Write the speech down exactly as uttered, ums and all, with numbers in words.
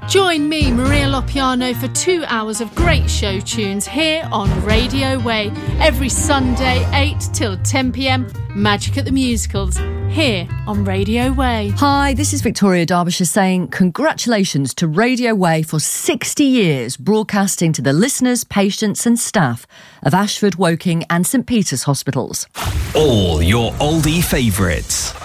Join me, Maria Lopiano, for two hours of great show tunes here on Radio Way. Every Sunday, eight till ten p m, Magic at the Musicals, here on Radio Way. Hi, this is Victoria Derbyshire saying congratulations to Radio Way for sixty years broadcasting to the listeners, patients and staff of Ashford, Woking and St Peter's hospitals. All your oldie favourites.